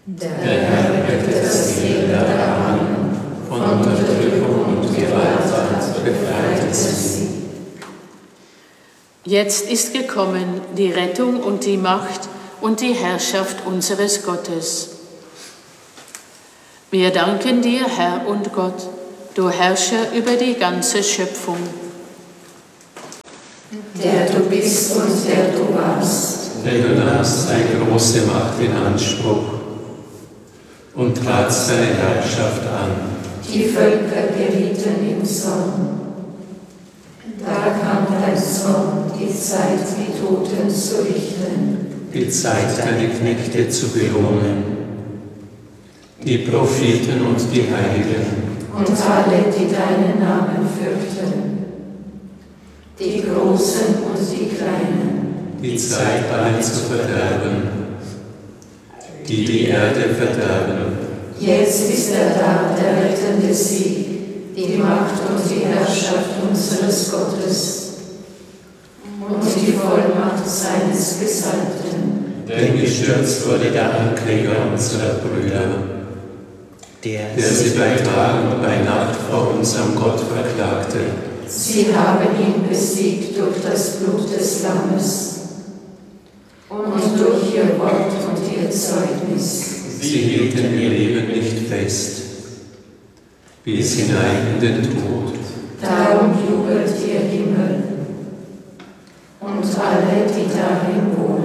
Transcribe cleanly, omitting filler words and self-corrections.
Der Herr wird das Leben der Armen, von Unterdrückung und Gewalttat befreit sie. Jetzt ist gekommen die Rettung und die Macht und die Herrschaft unseres Gottes. Wir danken dir, Herr und Gott, du Herrscher über die ganze Schöpfung. Der du bist und der du warst. Denn du nahmst eine große Macht in Anspruch und tratst deine Herrschaft an. Die Völker gerieten in Zorn. Da kam dein Zorn, die Zeit, die Toten zu richten. Die Zeit, deine Knechte zu belohnen. Die Propheten und die Heiligen. Und alle, die deinen Namen fürchten. Die Großen und die Kleinen. Die Zeit, alle zu verderben. Die die Erde verderben. Jetzt ist er da, der rettende Sieg, die Macht und die Herrschaft unseres Gottes und die Vollmacht seines Gesalbten. Denn gestürzt wurde der Ankläger unserer Brüder, der sie bei Tag und bei Nacht vor unserem Gott verklagte. Sie haben ihn besiegt durch das Blut des Lammes und durch ihr Wort und ihr Zeugnis. Sie hielten ihr Leben nicht fest, bis hinein in den Tod. Darum jubelt ihr Himmel und alle, die darin wohnen.